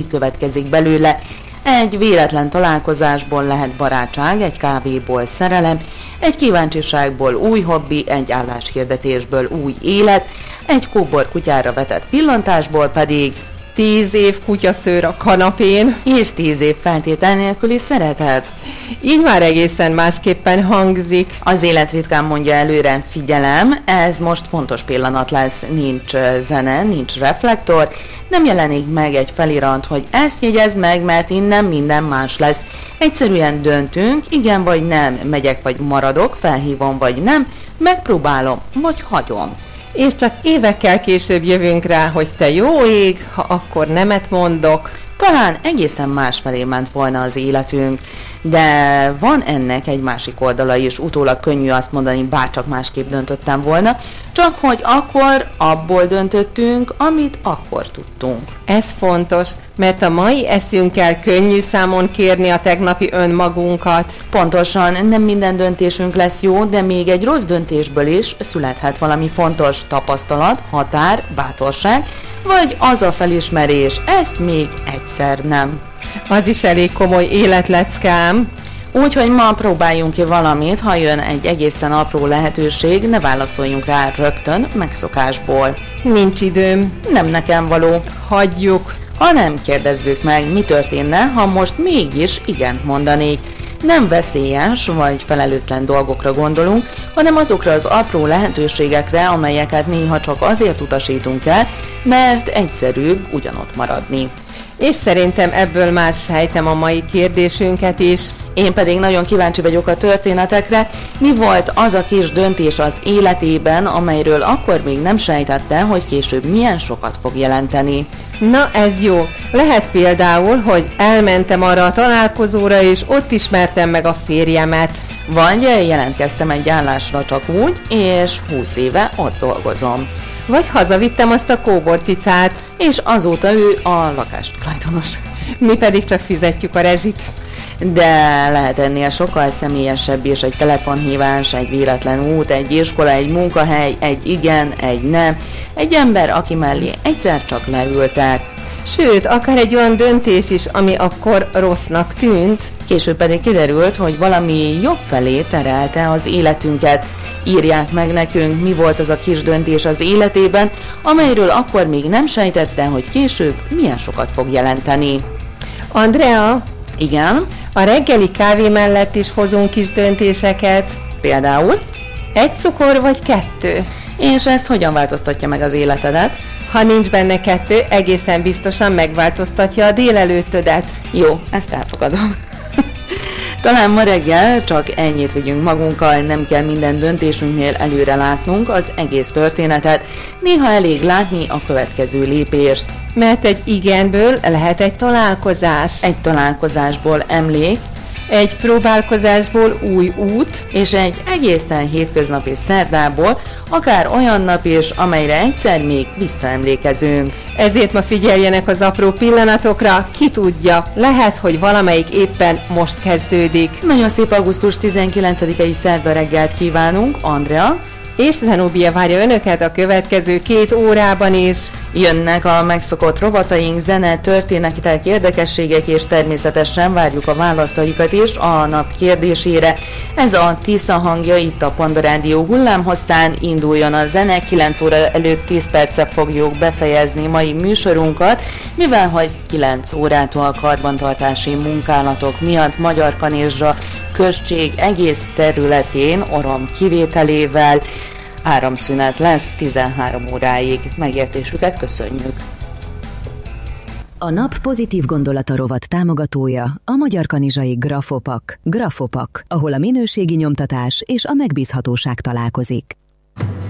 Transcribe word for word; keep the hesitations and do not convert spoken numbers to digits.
következik belőle. Egy véletlen találkozásból lehet barátság, egy kávéból szerelem, egy kíváncsiságból új hobbi, egy álláshirdetésből új élet, egy kóbor kutyára vetett pillantásból pedig tíz év kutyaszőr a kanapén, és tíz év feltétel nélküli szeretet. Így már egészen másképpen hangzik. Az élet ritkán mondja előre, figyelem, ez most fontos pillanat lesz, nincs zene, nincs reflektor, nem jelenik meg egy felirat, hogy ezt jegyezd meg, mert innen minden más lesz. Egyszerűen döntünk, igen vagy nem, megyek vagy maradok, felhívom vagy nem, megpróbálom vagy hagyom. És csak évekkel később jövünk rá, hogy te jó ég, ha akkor nemet mondok. Talán egészen másfelé ment volna az életünk, de van ennek egy másik oldala is, utólag könnyű azt mondani, bárcsak másképp döntöttem volna, csak hogy akkor abból döntöttünk, amit akkor tudtunk. Ez fontos, mert a mai eszünkkel könnyű számon kérni a tegnapi önmagunkat. Pontosan, nem minden döntésünk lesz jó, de még egy rossz döntésből is születhet valami fontos tapasztalat, határ, bátorság, vagy az a felismerés, ezt még egyszer nem. Az is elég komoly életleckám. Úgyhogy ma próbáljunk ki valamit, ha jön egy egészen apró lehetőség, ne válaszoljunk rá rögtön, megszokásból. Nincs időm. Nem nekem való. Hagyjuk. Ha nem, kérdezzük meg, mi történne, ha most mégis igent mondanék. Nem veszélyes vagy felelőtlen dolgokra gondolunk, hanem azokra az apró lehetőségekre, amelyeket néha csak azért utasítunk el, mert egyszerűbb ugyanott maradni. És szerintem ebből már sejtem a mai kérdésünket is. Én pedig nagyon kíváncsi vagyok a történetekre, mi volt az a kis döntés az életében, amelyről akkor még nem sejtette, hogy később milyen sokat fog jelenteni. Na ez jó. Lehet például, hogy elmentem arra a találkozóra, és ott ismertem meg a férjemet. Vagy jelentkeztem egy állásra csak úgy, és húsz éve ott dolgozom. Vagy hazavittem azt a kóborcicát, és azóta ő a lakástulajdonos. Mi pedig csak fizetjük a rezsit. De lehet ennél sokkal személyesebb is, egy telefonhívás, egy véletlen út, egy iskola, egy munkahely, egy igen, egy nem, egy ember, aki mellé egyszer csak leültek. Sőt, akár egy olyan döntés is, ami akkor rossznak tűnt. Később pedig kiderült, hogy valami jobb felé terelte az életünket. Írják meg nekünk, mi volt az a kis döntés az életében, amelyről akkor még nem sejtette, hogy később milyen sokat fog jelenteni. Andrea? Igen? A reggeli kávé mellett is hozunk kis döntéseket. Például? Egy cukor vagy kettő? És ezt hogyan változtatja meg az életedet? Ha nincs benne kettő, egészen biztosan megváltoztatja a délelőttödet. Jó, ezt elfogadom. Talán ma reggel csak ennyit vigyünk magunkkal, nem kell minden döntésünknél előre látnunk az egész történetet, néha elég látni a következő lépést. Mert egy igenből lehet egy találkozás. Egy találkozásból emlék, egy próbálkozásból új út, és egy egészen hétköznapi szerdából, akár olyan nap is, amelyre egyszer még visszaemlékezünk. Ezért ma figyeljenek az apró pillanatokra, ki tudja, lehet, hogy valamelyik éppen most kezdődik. Nagyon szép augusztus tizenkilencedikei szerda reggelt kívánunk, Andrea és Zenobia várja önöket a következő két órában is. Jönnek a megszokott rovataink, zene, történetek, érdekességek, és természetesen várjuk a válaszaikat is a nap kérdésére. Ez a Tisza hangja itt a Panda Rádió hullámhosszán, induljon a zene, kilenc óra előtt tíz perccel fogjuk befejezni mai műsorunkat, mivel hogy kilenc órától karbantartási munkálatok miatt Magyarkanizsa község egész területén, Orom kivételével, áramszünet lesz tizenhárom óráig. Megértésüket köszönjük! A nap pozitív gondolata rovat támogatója a magyarkanizsai Grafopak. Grafopak, ahol a minőségi nyomtatás és a megbízhatóság találkozik.